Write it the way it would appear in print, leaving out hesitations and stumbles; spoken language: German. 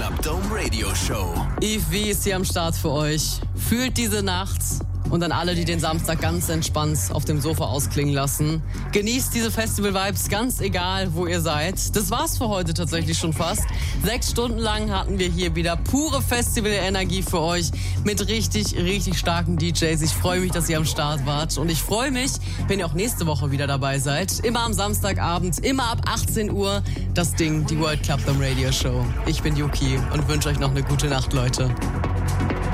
Club Dome Radio Show. Yves V ist hier am Start für euch. Fühlt diese Nacht. Und an alle, die den Samstag ganz entspannt auf dem Sofa ausklingen lassen. Genießt diese Festival-Vibes, ganz egal, wo ihr seid. Das war's für heute tatsächlich schon fast. 6 Stunden lang hatten wir hier wieder pure Festival-Energie für euch mit richtig, richtig starken DJs. Ich freue mich, dass ihr am Start wart. Und ich freue mich, wenn ihr auch nächste Woche wieder dabei seid. Immer am Samstagabend, immer ab 18 Uhr. Das Ding, die World Club Dome Radio Show. Ich bin Yuki und wünsche euch noch eine gute Nacht, Leute.